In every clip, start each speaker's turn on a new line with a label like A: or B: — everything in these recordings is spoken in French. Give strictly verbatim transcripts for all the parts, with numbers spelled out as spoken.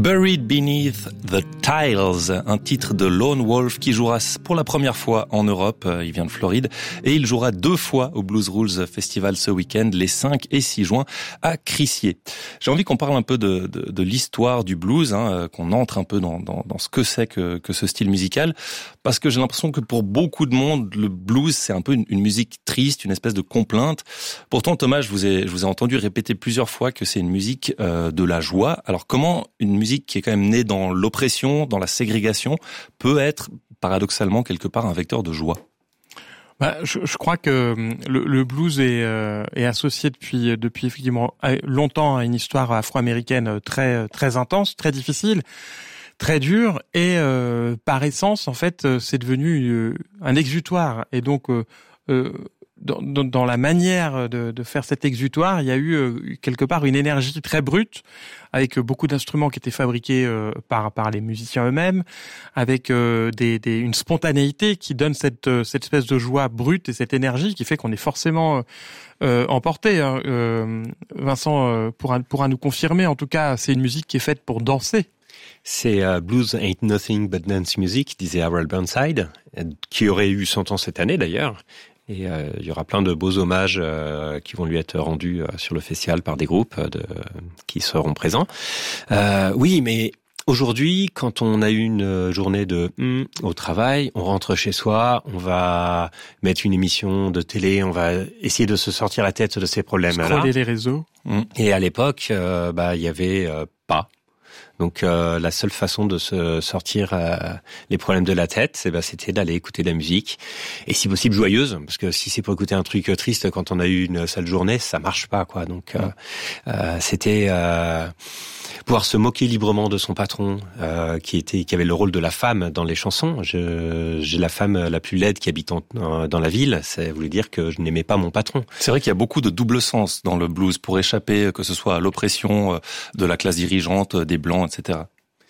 A: Buried Beneath the Tiles, un titre de Lone Wolf qui jouera pour la première fois en Europe, il vient de Floride, et il jouera deux fois au Blues Rules Festival ce week-end, les cinq et six juin, à Crissier. J'ai envie qu'on parle un peu de, de, de l'histoire du blues, hein, qu'on entre un peu dans, dans, dans ce que c'est que, que ce style musical, parce que j'ai l'impression que pour beaucoup de monde, le blues, c'est un peu une, une musique triste, une espèce de complainte. Pourtant, Thomas, je vous ai, je vous ai entendu répéter plusieurs fois que c'est une musique euh, de la joie. Alors comment une musique qui est quand même née dans l'oppression, dans la ségrégation, peut être paradoxalement quelque part un vecteur de joie?
B: Bah, je, je crois que le, le blues est, euh, est associé depuis depuis effectivement longtemps à une histoire afro-américaine très très intense, très difficile, très dure, et euh, par essence en fait c'est devenu euh, un exutoire. Et donc euh, euh, Dans, dans, dans la manière de, de faire cet exutoire, il y a eu euh, quelque part une énergie très brute, avec euh, beaucoup d'instruments qui étaient fabriqués euh, par par les musiciens eux-mêmes, avec euh, des, des une spontanéité qui donne cette euh, cette espèce de joie brute et cette énergie qui fait qu'on est forcément euh, emporté. Hein. Euh, Vincent euh, pourra pourra nous confirmer. En tout cas, c'est une musique qui est faite pour danser.
C: C'est uh, Blues Ain't Nothing But Dance Music, disait Harold Burnside, qui aurait eu cent ans cette année d'ailleurs. Et euh, il y aura plein de beaux hommages euh, qui vont lui être rendus euh, sur le festival par des groupes euh, de, qui seront présents. Euh, oui, mais aujourd'hui, quand on a eu une journée de mm, au travail, on rentre chez soi, on va mettre une émission de télé, on va essayer de se sortir la tête de ces problèmes-là.
B: Scroller les réseaux.
C: Et à l'époque, euh, bah il y avait euh, pas. Donc euh, la seule façon de se sortir euh, les problèmes de la tête, c'est, bah, c'était d'aller écouter de la musique, et si possible joyeuse, parce que si c'est pour écouter un truc triste quand on a eu une sale journée, ça marche pas, quoi. Donc euh, euh, c'était euh, pouvoir se moquer librement de son patron, euh, qui était qui avait le rôle de la femme dans les chansons. Je, j'ai la femme la plus laide qui habite en, en, dans la ville. Ça voulait dire que je n'aimais pas mon patron.
A: C'est vrai qu'il y a beaucoup de double sens dans le blues pour échapper, que ce soit à l'oppression de la classe dirigeante, des blancs, et cetera.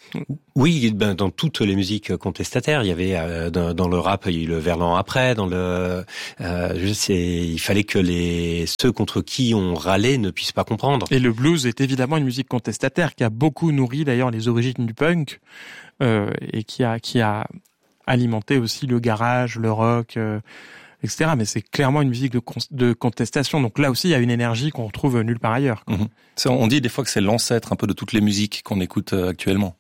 C: Oui, ben dans toutes les musiques contestataires, il y avait euh, dans, dans le rap, il y a eu le verlan après, dans le, euh, je sais, il fallait que les ceux contre qui on râlait ne puissent pas comprendre.
B: Et le blues est évidemment une musique contestataire qui a beaucoup nourri d'ailleurs les origines du punk euh, et qui a qui a alimenté aussi le garage, le rock. Euh, et cetera. Mais c'est clairement une musique de, con- de contestation. Donc là aussi, il y a une énergie qu'on retrouve nulle part ailleurs. Quoi.
A: Mmh. C'est, on dit des fois que c'est l'ancêtre un peu de toutes les musiques qu'on écoute actuellement.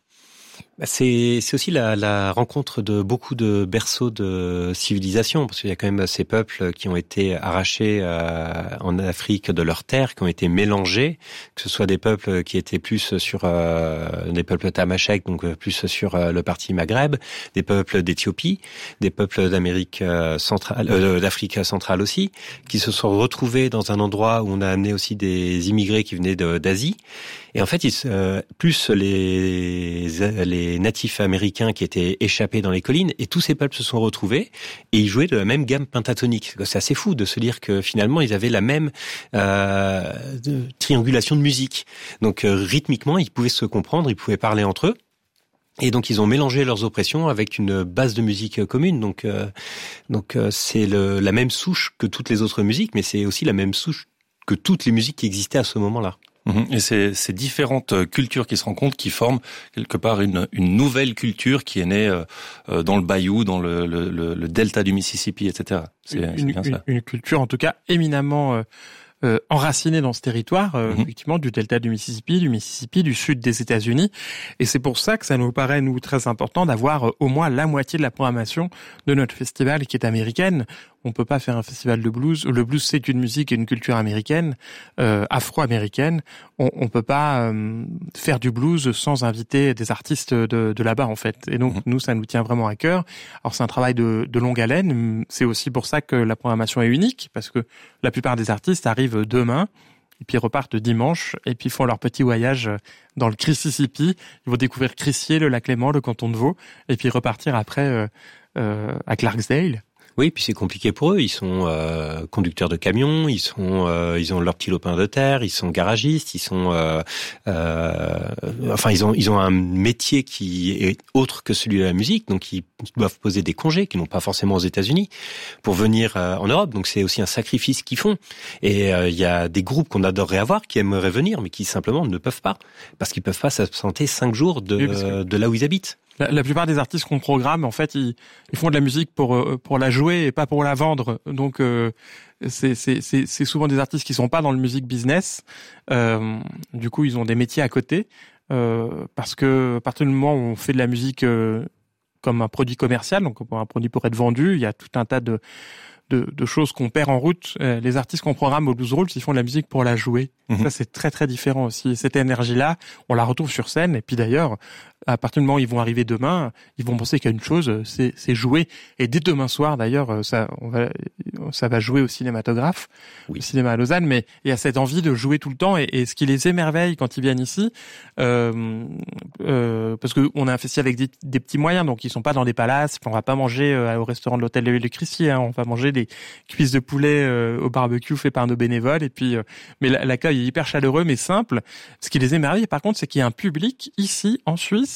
C: C'est, c'est aussi la, la rencontre de beaucoup de berceaux de civilisation, parce qu'il y a quand même ces peuples qui ont été arrachés euh, en Afrique de leurs terres, qui ont été mélangés, que ce soit des peuples qui étaient plus sur euh, des peuples tamasheks, donc plus sur euh, le parti Maghreb, des peuples d'Éthiopie, des peuples d'Amérique centrale, euh, d'Afrique centrale aussi, qui se sont retrouvés dans un endroit où on a amené aussi des immigrés qui venaient de, d'Asie. Et en fait, ils, euh, plus les, les natifs américains qui étaient échappés dans les collines, et tous ces peuples se sont retrouvés, et ils jouaient de la même gamme pentatonique. C'est assez fou de se dire que finalement, ils avaient la même euh, de, triangulation de musique. Donc euh, rythmiquement, ils pouvaient se comprendre, ils pouvaient parler entre eux. Et donc ils ont mélangé leurs oppressions avec une base de musique commune. Donc, euh, donc euh, c'est le, la même souche que toutes les autres musiques, mais c'est aussi la même souche que toutes les musiques qui existaient à ce moment-là.
A: Et c'est ces différentes cultures qui se rencontrent, qui forment quelque part une, une nouvelle culture qui est née euh, dans le bayou, dans le, le, le, le delta du Mississippi, et cetera. C'est,
B: une,
A: c'est bien
B: une,
A: ça.
B: Une culture en tout cas éminemment euh, euh, enracinée dans ce territoire, euh,
A: Mm-hmm.
B: effectivement, du delta du Mississippi, du Mississippi, du sud des États-Unis. Et c'est pour ça que ça nous paraît, nous, très important d'avoir euh, au moins la moitié de la programmation de notre festival qui est américaine. On peut pas faire un festival de blues. Le blues, c'est une musique et une culture américaine, euh, afro-américaine. On, on peut pas euh, faire du blues sans inviter des artistes de, de là-bas, en fait. Et donc, mmh. nous, ça nous tient vraiment à cœur. Alors, c'est un travail de, de longue haleine. C'est aussi pour ça que la programmation est unique, parce que la plupart des artistes arrivent demain, et puis repartent dimanche, et puis font leur petit voyage dans le Mississippi. Ils vont découvrir Crissier, le lac Léman, le canton de Vaud, et puis repartir après euh, euh, à Clarksdale.
C: Oui, puis c'est compliqué pour eux. Ils sont euh, conducteurs de camions, ils sont, euh, ils ont leur petit lopin de terre, ils sont garagistes, ils sont, euh, euh, enfin, ils ont, ils ont un métier qui est autre que celui de la musique, donc ils doivent poser des congés qu'ils n'ont pas forcément aux États-Unis pour venir euh, en Europe. Donc c'est aussi un sacrifice qu'ils font. Et il euh, y a des groupes qu'on adorerait avoir, qui aimeraient venir, mais qui simplement ne peuvent pas parce qu'ils peuvent pas s'absenter cinq jours de, oui, que... de là où ils habitent.
B: La, la plupart des artistes qu'on programme, en fait, ils, ils font de la musique pour pour la jouer et pas pour la vendre. Donc, euh, c'est, c'est, c'est, c'est souvent des artistes qui sont pas dans le music business. Euh, du coup, ils ont des métiers à côté euh, parce que à partir du moment où on fait de la musique euh, comme un produit commercial, donc un produit pour être vendu, il y a tout un tas de de, de choses qu'on perd en route. Euh, les artistes qu'on programme au Blues Rules, ils font de la musique pour la jouer. Mmh. Ça, c'est très très différent aussi. Cette énergie-là, on la retrouve sur scène. Et puis d'ailleurs, à partir du moment où ils vont arriver demain, ils vont penser qu'il y a une chose, c'est, c'est jouer. Et dès demain soir, d'ailleurs, ça, on va, ça va jouer au cinématographe, oui. au cinéma à Lausanne. Mais il y a cette envie de jouer tout le temps. Et, et ce qui les émerveille quand ils viennent ici, euh, euh, parce que on a un festival avec des, des petits moyens, donc ils sont pas dans des palaces. On va pas manger euh, au restaurant de l'hôtel de Ville de Crissier. Hein, on va manger des cuisses de poulet euh, au barbecue fait par nos bénévoles. Et puis, euh, mais l'accueil est hyper chaleureux, mais simple. Ce qui les émerveille, par contre, c'est qu'il y a un public ici en Suisse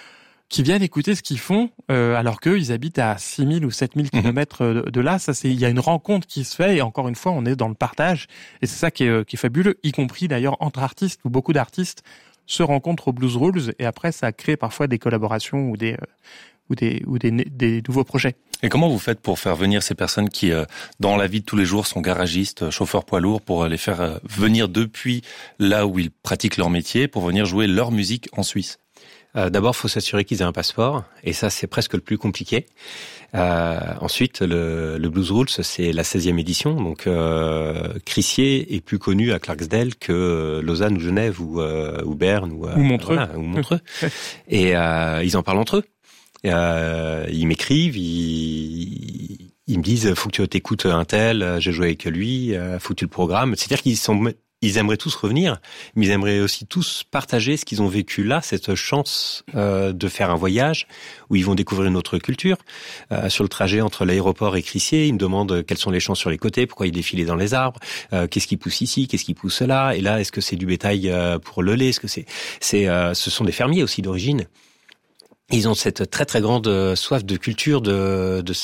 B: qui viennent écouter ce qu'ils font, euh, alors qu'eux, ils habitent à six mille ou sept mille kilomètres de, de là. Ça, c'est, il y a une rencontre qui se fait, et encore une fois, on est dans le partage. Et c'est ça qui est, qui est fabuleux, y compris d'ailleurs entre artistes, où beaucoup d'artistes se rencontrent au Blues Rules, et après, ça crée parfois des collaborations ou des, euh, ou des, ou des, des nouveaux projets.
A: Et comment vous faites pour faire venir ces personnes qui, euh, dans la vie de tous les jours, sont garagistes, chauffeurs poids lourds, pour les faire euh, venir depuis là où ils pratiquent leur métier, pour venir jouer leur musique en Suisse?
C: Euh, d'abord, il faut s'assurer qu'ils aient un passeport, et ça, c'est presque le plus compliqué. Euh, ensuite, le, le Blues Rules, c'est la seizième édition, donc euh, Crissier est plus connu à Clarksdale que Lausanne ou Genève ou, euh, ou Berne ou, euh,
B: ou Montreux.
C: Voilà, ou Montreux. Et euh, ils en parlent entre eux. Euh, ils m'écrivent, ils, ils me disent faut que tu t'écoutes un tel, j'ai joué avec lui, faut que tu le programmes. C'est-à-dire qu'ils sont, ils aimeraient tous revenir, mais ils aimeraient aussi tous partager ce qu'ils ont vécu là, cette chance euh, de faire un voyage où ils vont découvrir une autre culture. Euh, sur le trajet entre l'aéroport et Crissier, ils me demandent quels sont les champs sur les côtés, pourquoi ils défilaient dans les arbres, euh, qu'est-ce qui pousse ici, qu'est-ce qui pousse là, et là est-ce que c'est du bétail euh, pour le lait, est-ce que c'est, c'est, euh, ce sont des fermiers aussi d'origine. Ils ont cette très très grande soif de culture de de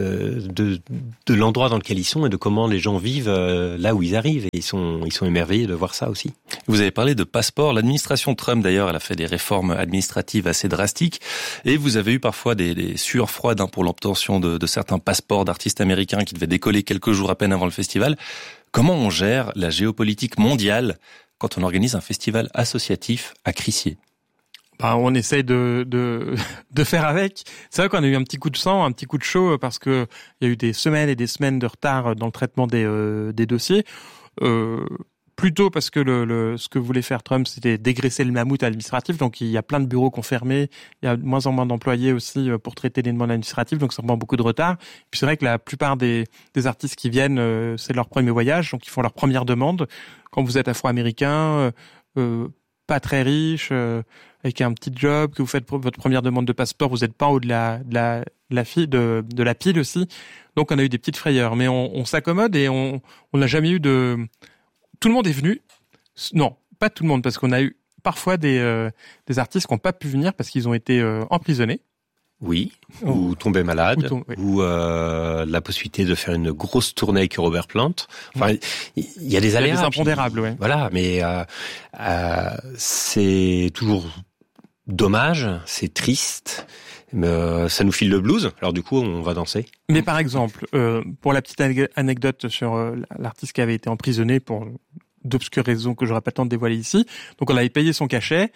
C: de, de l'endroit dans lequel ils sont et de comment les gens vivent là où ils arrivent. Et ils sont ils sont émerveillés de voir ça aussi.
A: Vous avez parlé de passeport. L'administration Trump d'ailleurs, elle a fait des réformes administratives assez drastiques. Et vous avez eu parfois des, des sueurs froides hein, pour l'obtention de, de certains passeports d'artistes américains qui devaient décoller quelques jours à peine avant le festival. Comment on gère la géopolitique mondiale quand on organise un festival associatif à Crissier?
B: Bah, on essaye de, de, de faire avec. C'est vrai qu'on a eu un petit coup de sang, un petit coup de chaud, parce que il y a eu des semaines et des semaines de retard dans le traitement des, euh, des dossiers. Euh, plutôt parce que le, le, ce que voulait faire Trump, c'était dégraisser le mammouth administratif. Donc, il y a plein de bureaux qui ont fermé. Il y a de moins en moins d'employés aussi pour traiter les demandes administratives. Donc, ça prend beaucoup de retard. Puis, c'est vrai que la plupart des, des artistes qui viennent, euh, c'est leur premier voyage. Donc, ils font leur première demande. Quand vous êtes afro-américain, euh, euh, pas très riche, euh, avec un petit job, que vous faites votre première demande de passeport, vous n'êtes pas en haut de la, de la, de la file, de, de la pile aussi. Donc, on a eu des petites frayeurs, mais on, on s'accommode et on, on n'a jamais eu de, tout le monde est venu. Non, pas tout le monde, parce qu'on a eu parfois des, euh, des artistes qui n'ont pas pu venir parce qu'ils ont été euh, emprisonnés.
C: Oui, oh. ou tomber malade, ou, tom- oui. ou euh, la possibilité de faire une grosse tournée avec Robert Plant. Enfin, il y, y a des aléas.
B: Il y a des impondérables, oui.
C: Voilà, mais euh, euh, c'est toujours dommage, c'est triste. Mais euh, ça nous file le blues, alors du coup on va danser.
B: Mais par exemple, euh, pour la petite anecdote sur euh, l'artiste qui avait été emprisonné pour d'obscures raisons que j'aurais pas le temps de dévoiler ici. Donc on avait payé son cachet,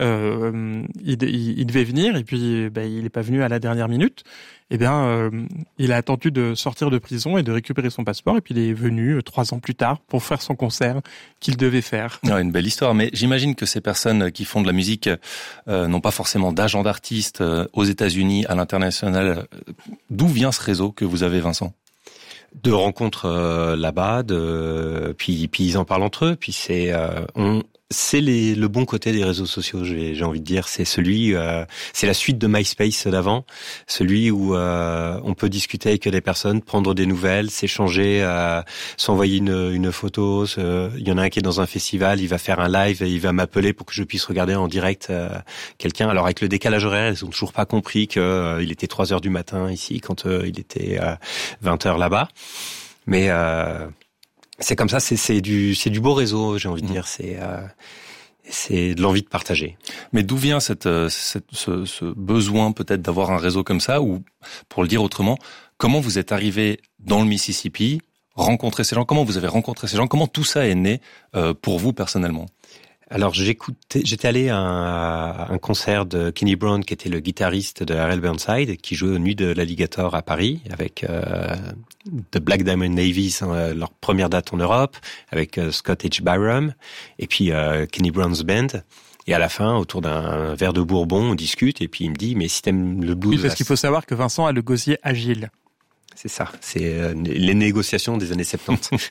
B: euh, il, il, il devait venir et puis ben, il est pas venu à la dernière minute. Eh bien, euh, il a attendu de sortir de prison et de récupérer son passeport et puis il est venu euh, trois ans plus tard pour faire son concert qu'il devait faire.
A: Ouais, une belle histoire, mais j'imagine que ces personnes qui font de la musique euh, n'ont pas forcément d'agent d'artiste euh, aux États-Unis, à l'international. D'où vient ce réseau que vous avez, Vincent ?
C: De rencontres euh, là-bas, de puis puis ils en parlent entre eux, puis c'est euh, on c'est les, le bon côté des réseaux sociaux, j'ai, j'ai envie de dire. C'est celui, euh, c'est la suite de MySpace d'avant, celui où euh, on peut discuter avec des personnes, prendre des nouvelles, s'échanger, euh, s'envoyer une, une photo. Se, il y en a un qui est dans un festival, il va faire un live et il va m'appeler pour que je puisse regarder en direct euh, quelqu'un. Alors avec le décalage horaire, ils ont toujours pas compris que euh, il était trois heures du matin ici quand euh, il était euh, vingt heures là-bas. Mais euh, c'est comme ça, c'est, c'est du, c'est du beau réseau, j'ai envie de dire. C'est, euh, c'est de l'envie de partager.
A: Mais d'où vient cette, cette, ce, ce besoin peut-être d'avoir un réseau comme ça, ou pour le dire autrement, comment vous êtes arrivé dans le Mississippi, rencontrer ces gens, comment vous avez rencontré ces gens, comment tout ça est né euh, pour vous personnellement?
C: Alors j'écoutais, j'étais allé à un, à un concert de Kenny Brown, qui était le guitariste de R L Burnside, qui jouait aux Nuits de l'Alligator à Paris, avec euh, The Black Diamond Navies, hein, leur première date en Europe, avec euh, Scott H. Byram, et puis euh, Kenny Brown's Band. Et à la fin, autour d'un verre de bourbon, on discute, et puis il me dit, mais si t'aimes le blues...
B: Oui, parce qu'il faut savoir que Vincent a le gosier agile.
C: C'est ça, c'est euh, les négociations des années soixante-dix.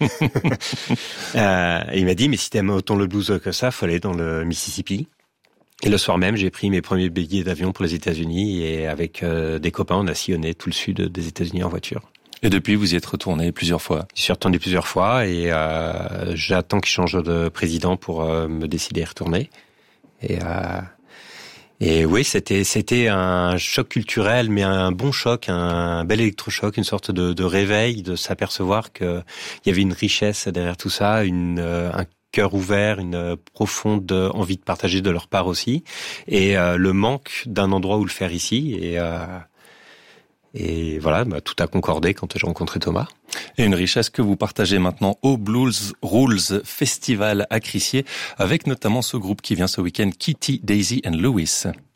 C: euh, et il m'a dit, mais si t'aimes autant le blues que ça, faut aller dans le Mississippi. Et le soir même, j'ai pris mes premiers billets d'avion pour les États-Unis, et avec euh, des copains, on a sillonné tout le sud des États-Unis en voiture.
A: Et depuis, vous y êtes retourné plusieurs fois?
C: Je suis retourné plusieurs fois, et euh, j'attends qu'il change de président pour euh, me décider à retourner. Et... Euh, Et oui, c'était c'était un choc culturel, mais un bon choc, un bel électrochoc, une sorte de, de réveil, de s'apercevoir que il y avait une richesse derrière tout ça, une un cœur ouvert, une profonde envie de partager de leur part aussi, et euh, le manque d'un endroit où le faire ici. Et euh, et voilà, bah, tout a concordé quand j'ai rencontré Thomas.
A: Et une richesse que vous partagez maintenant au Blues Rules Festival à Crissier, avec notamment ce groupe qui vient ce week-end, Kitty, Daisy and Lewis.